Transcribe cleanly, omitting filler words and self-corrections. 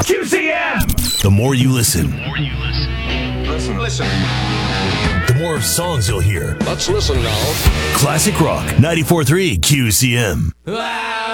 QCM! The more you listen, Listen. the more songs you'll hear. Let's listen now. Classic Rock 94.3 QCM. Wow!